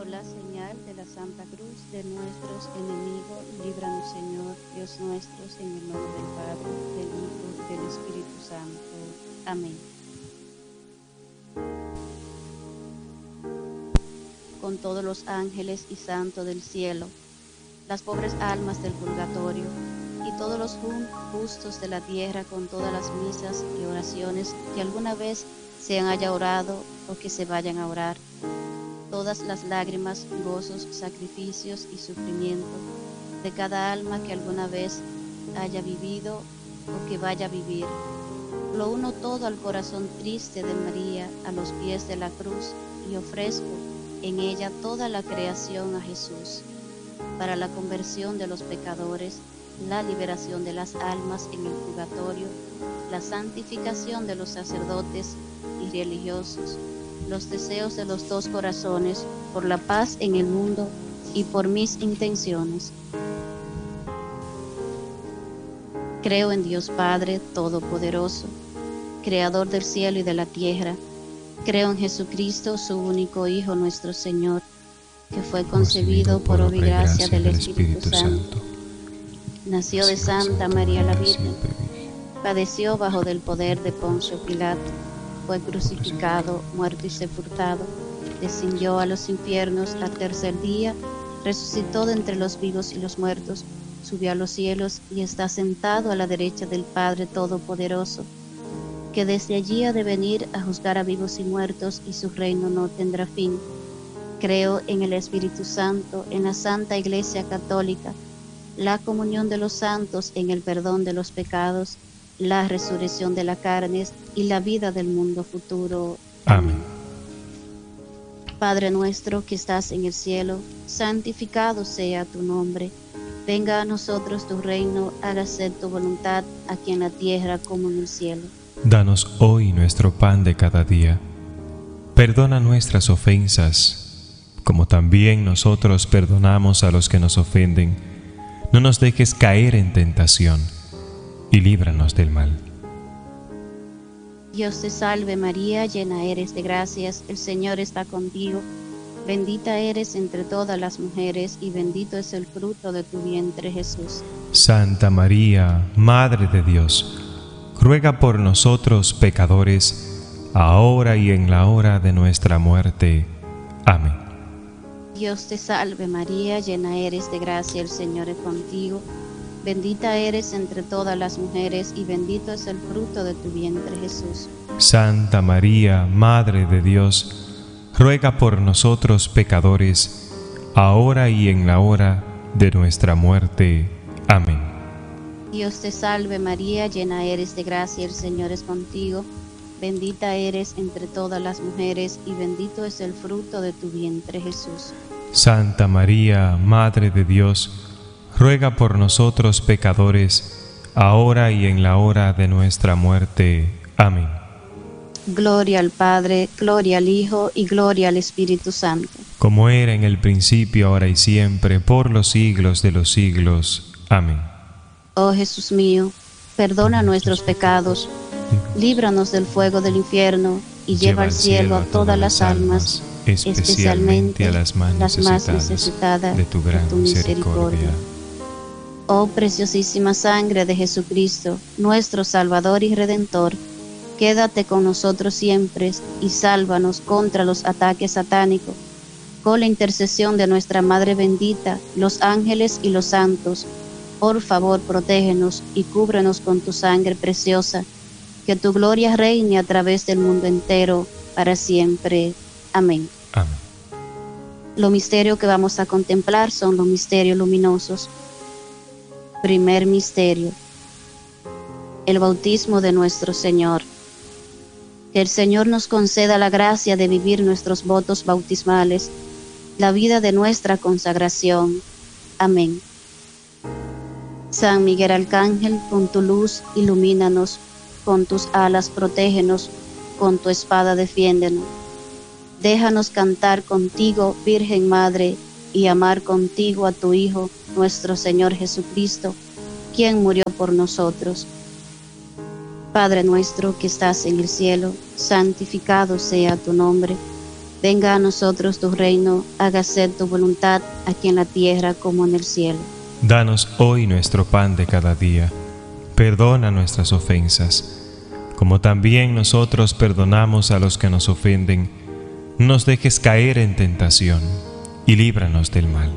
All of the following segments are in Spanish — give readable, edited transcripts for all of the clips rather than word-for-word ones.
la señal de la Santa Cruz de nuestros enemigos, líbranos, Señor, Dios nuestro, en el nombre del Padre, del Hijo y del Espíritu Santo. Amén. Con todos los ángeles y santos del cielo, las pobres almas del purgatorio y todos los justos de la tierra, con todas las misas y oraciones que alguna vez se haya orado o que se vayan a orar, todas las lágrimas, gozos, sacrificios y sufrimientos de cada alma que alguna vez haya vivido o que vaya a vivir, lo uno todo al corazón triste de María, a los pies de la cruz, y ofrezco en ella toda la creación a Jesús, para la conversión de los pecadores, la liberación de las almas en el purgatorio, la santificación de los sacerdotes y religiosos, los deseos de los dos corazones, por la paz en el mundo y por mis intenciones. Creo en Dios Padre Todopoderoso, Creador del cielo y de la tierra. Creo en Jesucristo, su único Hijo, nuestro Señor, que fue concebido por obra y gracia del Espíritu Santo. Nació de Santa María la Virgen, padeció bajo del poder de Poncio Pilato, fue crucificado, muerto y sepultado, descendió a los infiernos, al tercer día resucitó de entre los vivos y los muertos, subió a los cielos y está sentado a la derecha del Padre Todopoderoso, que desde allí ha de venir a juzgar a vivos y muertos, y su reino no tendrá fin. Creo en el Espíritu Santo, en la Santa Iglesia Católica, la comunión de los santos, en el perdón de los pecados, la resurrección de la carne y la vida del mundo futuro. Amén. Padre nuestro que estás en el cielo, santificado sea tu nombre. Venga a nosotros tu reino, hágase tu voluntad, aquí en la tierra como en el cielo. Danos hoy nuestro pan de cada día. Perdona nuestras ofensas, como también nosotros perdonamos a los que nos ofenden. No nos dejes caer en tentación, y líbranos del mal. Dios te salve María, llena eres de gracias, el Señor está contigo. Bendita eres entre todas las mujeres, y bendito es el fruto de tu vientre, Jesús. Santa María, Madre de Dios, ruega por nosotros pecadores, ahora y en la hora de nuestra muerte. Amén. Dios te salve María, llena eres de gracia, el Señor es contigo. Bendita eres entre todas las mujeres, y bendito es el fruto de tu vientre, Jesús. Santa María, Madre de Dios, ruega por nosotros pecadores, ahora y en la hora de nuestra muerte. Amén. Dios te salve María, llena eres de gracia, el Señor es contigo. Bendita eres entre todas las mujeres, y bendito es el fruto de tu vientre, Jesús. Santa María, Madre de Dios, ruega por nosotros pecadores, ahora y en la hora de nuestra muerte. Amén. Gloria al Padre, gloria al Hijo y gloria al Espíritu Santo. Como era en el principio, ahora y siempre, por los siglos de los siglos. Amén. Oh Jesús mío, perdona nuestros pecados, líbranos del fuego del infierno y lleva al cielo a todas las almas, especialmente a las más necesitadas de tu gran misericordia. Oh preciosísima sangre de Jesucristo, nuestro Salvador y Redentor, quédate con nosotros siempre y sálvanos contra los ataques satánicos. Con la intercesión de nuestra Madre bendita, los ángeles y los santos, por favor protégenos y cúbrenos con tu sangre preciosa, que tu gloria reine a través del mundo entero, para siempre. Amén. Amén. Los misterios que vamos a contemplar son los misterios luminosos. Primer misterio: el bautismo de nuestro Señor. Que el Señor nos conceda la gracia de vivir nuestros votos bautismales, la vida de nuestra consagración. Amén. San Miguel Arcángel, con tu luz ilumínanos, con tus alas protégenos, con tu espada defiéndenos. Déjanos cantar contigo, Virgen Madre, y amar contigo a tu Hijo, nuestro Señor Jesucristo, quien murió por nosotros. Padre nuestro que estás en el cielo, santificado sea tu nombre. Venga a nosotros tu reino, hágase tu voluntad, aquí en la tierra como en el cielo. Danos hoy nuestro pan de cada día. Perdona nuestras ofensas, como también nosotros perdonamos a los que nos ofenden. No nos dejes caer en tentación, y líbranos del mal.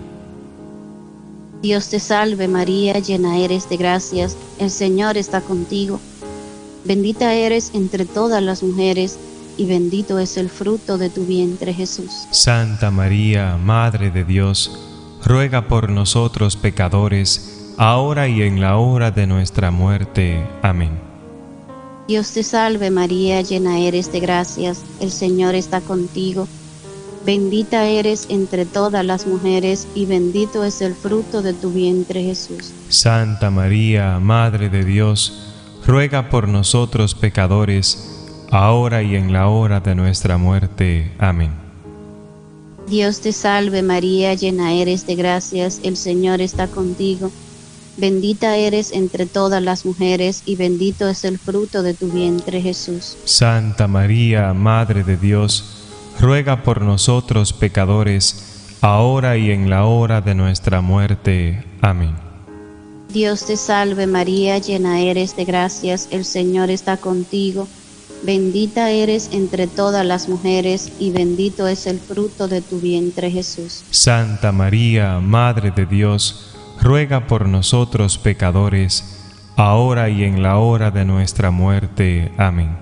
Dios te salve María, llena eres de gracias, el Señor está contigo. Bendita eres entre todas las mujeres, y bendito es el fruto de tu vientre, Jesús. Santa María, Madre de Dios, ruega por nosotros pecadores, ahora y en la hora de nuestra muerte. Amén. Dios te salve María, llena eres de gracias, el Señor está contigo. Bendita eres entre todas las mujeres, y bendito es el fruto de tu vientre, Jesús. Santa María, Madre de Dios, ruega por nosotros pecadores, ahora y en la hora de nuestra muerte. Amén. Dios te salve María, llena eres de gracias, el Señor está contigo. Bendita eres entre todas las mujeres, y bendito es el fruto de tu vientre, Jesús. Santa María, Madre de Dios, ruega por nosotros pecadores, ahora y en la hora de nuestra muerte. Amén. Dios te salve María, llena eres de gracias, el Señor está contigo. Bendita eres entre todas las mujeres, y bendito es el fruto de tu vientre, Jesús. Santa María, Madre de Dios, ruega por nosotros pecadores, ahora y en la hora de nuestra muerte. Amén.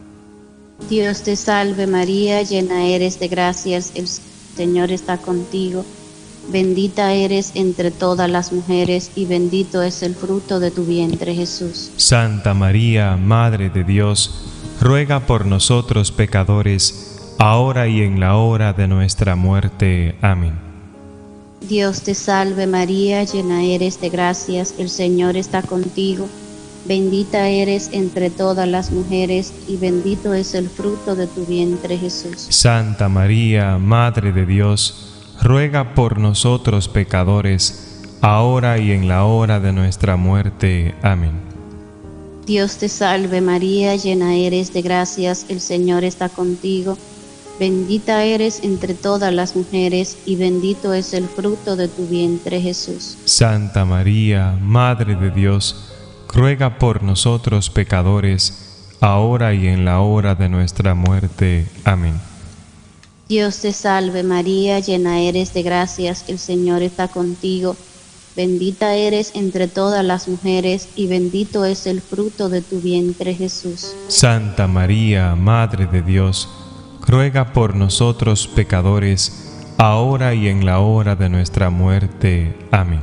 Dios te salve María, llena eres de gracias, el Señor está contigo. Bendita eres entre todas las mujeres, y bendito es el fruto de tu vientre, Jesús. Santa María, Madre de Dios, ruega por nosotros pecadores, ahora y en la hora de nuestra muerte. Amén. Dios te salve María, llena eres de gracias, el Señor está contigo. Bendita eres entre todas las mujeres, y bendito es el fruto de tu vientre, Jesús. Santa María, Madre de Dios, ruega por nosotros pecadores, ahora y en la hora de nuestra muerte. Amén. Dios te salve María, llena eres de gracias, el Señor está contigo. Bendita eres entre todas las mujeres, y bendito es el fruto de tu vientre, Jesús. Santa María, Madre de Dios, ruega por nosotros pecadores, ahora y en la hora de nuestra muerte. Amén. Dios te salve María, llena eres de gracias, el Señor está contigo. Bendita eres entre todas las mujeres, y bendito es el fruto de tu vientre, Jesús. Santa María, Madre de Dios, ruega por nosotros pecadores, ahora y en la hora de nuestra muerte. Amén.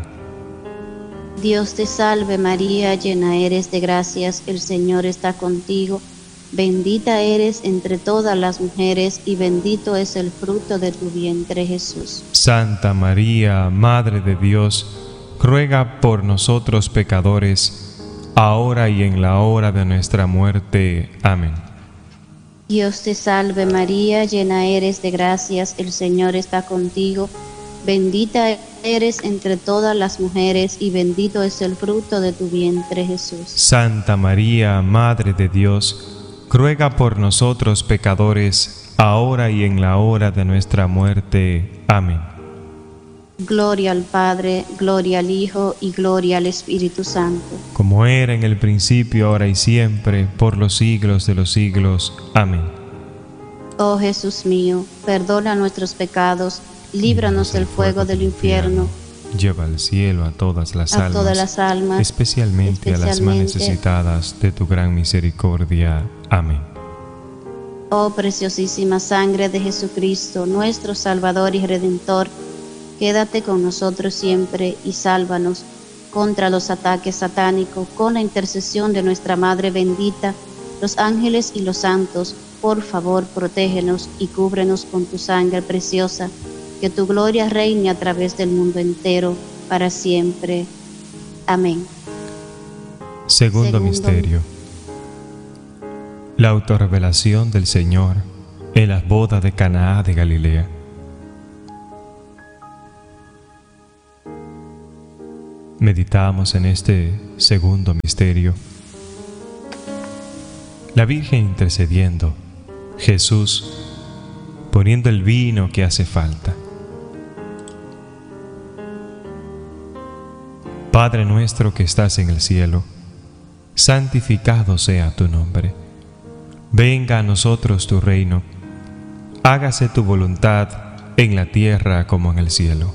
Dios te salve María, llena eres de gracias, el Señor está contigo. Bendita eres entre todas las mujeres, y bendito es el fruto de tu vientre, Jesús. Santa María, Madre de Dios, ruega por nosotros pecadores, ahora y en la hora de nuestra muerte. Amén. Dios te salve María, llena eres de gracias, el Señor está contigo. Bendita eres entre todas las mujeres, y bendito es el fruto de tu vientre, Jesús. Santa María, Madre de Dios, ruega por nosotros pecadores, ahora y en la hora de nuestra muerte. Amén. Gloria al Padre, gloria al Hijo, y gloria al Espíritu Santo. Como era en el principio, ahora y siempre, por los siglos de los siglos. Amén. Oh Jesús mío, perdona nuestros pecados, líbranos del fuego del infierno. Lleva al cielo a todas las almas, especialmente a las más necesitadas de tu gran misericordia. Amén. Oh preciosísima sangre de Jesucristo, nuestro Salvador y Redentor, quédate con nosotros siempre y sálvanos contra los ataques satánicos, con la intercesión de nuestra Madre bendita, los ángeles y los santos. Por favor, protégenos y cúbrenos con tu sangre preciosa, que tu gloria reine a través del mundo entero, para siempre. Amén. Segundo misterio. La autorrevelación del Señor en las bodas de Caná de Galilea. Meditamos en este segundo misterio. La Virgen intercediendo, Jesús, poniendo el vino que hace falta. Padre nuestro que estás en el cielo, santificado sea tu nombre. Venga a nosotros tu reino. Hágase tu voluntad en la tierra como en el cielo.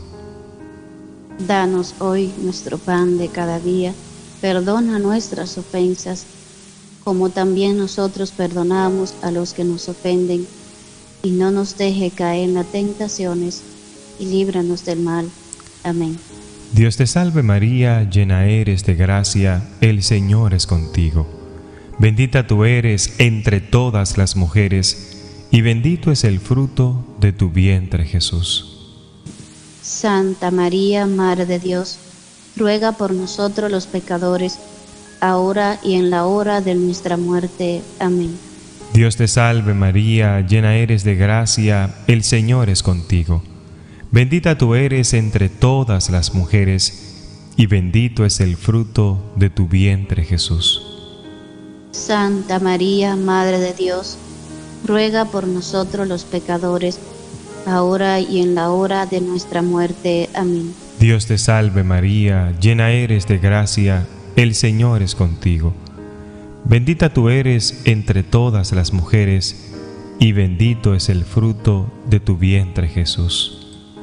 Danos hoy nuestro pan de cada día. Perdona nuestras ofensas, como también nosotros perdonamos a los que nos ofenden. Y no nos deje caer en las tentaciones, y líbranos del mal. Amén. Dios te salve María, llena eres de gracia, el Señor es contigo. Bendita tú eres entre todas las mujeres, y bendito es el fruto de tu vientre Jesús. Santa María, Madre de Dios, ruega por nosotros los pecadores, ahora y en la hora de nuestra muerte. Amén. Dios te salve María, llena eres de gracia, el Señor es contigo. Bendita tú eres entre todas las mujeres, y bendito es el fruto de tu vientre Jesús. Santa María, Madre de Dios, ruega por nosotros los pecadores, ahora y en la hora de nuestra muerte. Amén. Dios te salve María, llena eres de gracia, el Señor es contigo. Bendita tú eres entre todas las mujeres, y bendito es el fruto de tu vientre Jesús.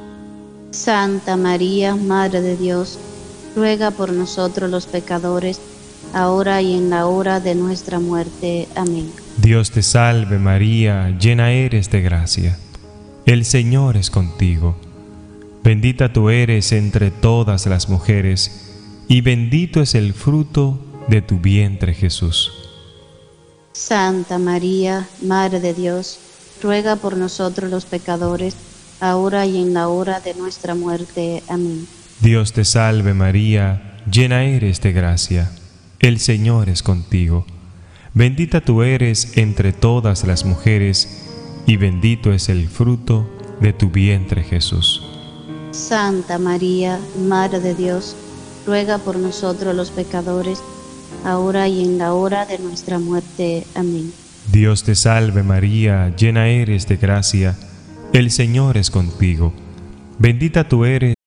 Santa María, Madre de Dios, ruega por nosotros los pecadores, ahora y en la hora de nuestra muerte. Amén. Dios te salve María, llena eres de gracia. El Señor es contigo. Bendita tú eres entre todas las mujeres, y bendito es el fruto de tu vientre Jesús. Santa María, Madre de Dios, ruega por nosotros los pecadores, ahora y en la hora de nuestra muerte. Amén. Dios te salve María, llena eres de gracia. El Señor es contigo. Bendita tú eres entre todas las mujeres, y bendito es el fruto de tu vientre Jesús. Santa María, Madre de Dios, ruega por nosotros los pecadores, ahora y en la hora de nuestra muerte. Amén. Dios te salve María, llena eres de gracia, el Señor es contigo. Bendita tú eres